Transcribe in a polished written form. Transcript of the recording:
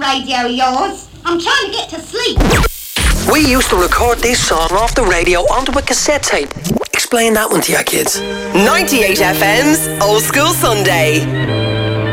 radio of yours. I'm trying to get to sleep. We used to record this song off the radio onto a cassette tape. Explain that one to your kids. 98 FM's Old School Sunday.